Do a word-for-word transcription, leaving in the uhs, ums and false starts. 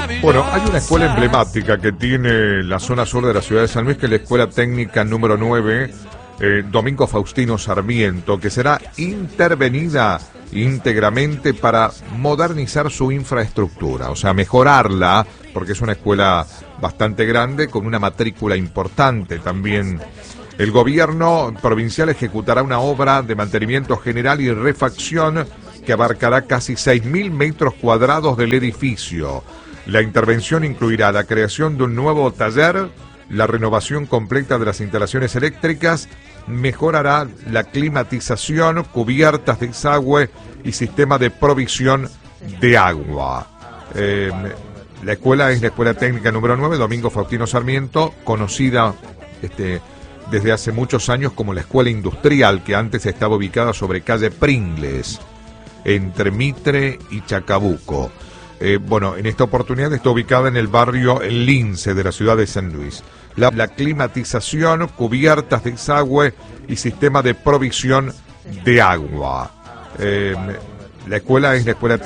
Bueno, hay una escuela emblemática que tiene la zona sur de la ciudad de San Luis, que es la Escuela Técnica número nueve, eh, Domingo Faustino Sarmiento, que será intervenida íntegramente para modernizar su infraestructura, o sea, mejorarla, porque es una escuela bastante grande, con una matrícula importante también. El gobierno provincial ejecutará una obra de mantenimiento general y refacción que abarcará casi seis mil metros cuadrados del edificio. La intervención incluirá la creación de un nuevo taller, la renovación completa de las instalaciones eléctricas, mejorará la climatización, cubiertas de desagüe y sistema de provisión de agua. Eh, la escuela es la Escuela Técnica número nueve, Domingo Faustino Sarmiento, conocida este, desde hace muchos años como la Escuela Industrial, que antes estaba ubicada sobre calle Pringles, entre Mitre y Chacabuco. Eh, bueno, en esta oportunidad está ubicada en el barrio El Lince de la ciudad de San Luis. La, la climatización, cubiertas de desagüe y sistema de provisión de agua. Eh, la escuela es la Escuela